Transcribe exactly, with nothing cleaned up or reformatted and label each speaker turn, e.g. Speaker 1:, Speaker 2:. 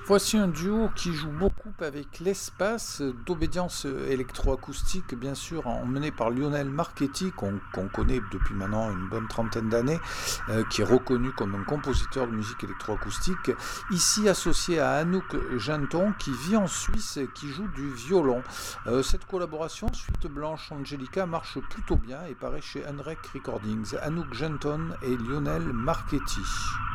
Speaker 1: Voici un duo qui joue beaucoup avec l'espace, d'obédience électroacoustique, bien sûr, emmené par Lionel Marchetti, qu'on qu'on connaît depuis maintenant une bonne trentaine d'années, euh, qui est reconnu comme un compositeur de musique électroacoustique, ici associé à Anouk Genton, qui vit en Suisse et qui joue du violon. Euh, cette collaboration, Suite Blanche Angelica, marche plutôt bien et paraît chez Unrec Recordings. Anouk Genton et Lionel Marchetti.